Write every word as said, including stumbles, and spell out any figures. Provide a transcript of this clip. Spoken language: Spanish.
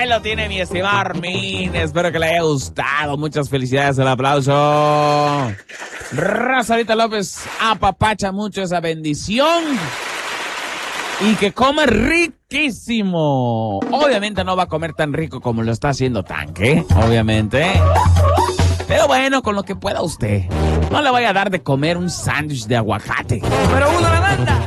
Ahí lo tiene mi estimado Armin. Espero que le haya gustado. Muchas felicidades, el aplauso. Rosalita López apapacha mucho esa bendición. Y que come riquísimo. Obviamente no va a comer tan rico como lo está haciendo Tanque, obviamente. Pero bueno, con lo que pueda usted. No le voy a dar de comer un sándwich de aguacate. Pero uno la manda.